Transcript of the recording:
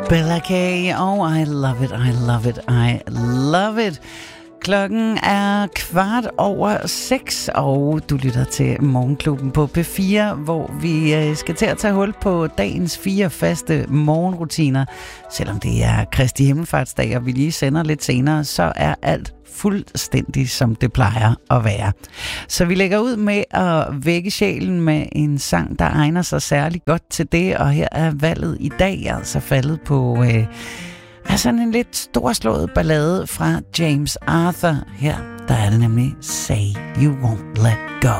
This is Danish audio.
Bella K. Oh, I love it, I love it, I love it. Klokken er 6:15, og du lytter til Morgenklubben på P4, hvor vi skal til at tage hul på dagens 4 faste morgenrutiner. Selvom det er Kristi Himmelfartsdag, og vi lige sender lidt senere, så er alt fuldstændig som det plejer at være. Så vi lægger ud med at vække sjælen med en sang, der egner sig særlig godt til det, og her er valget i dag altså faldet på sådan en lidt storslået ballade fra James Arthur. Her der er det nemlig Say You Won't Let Go.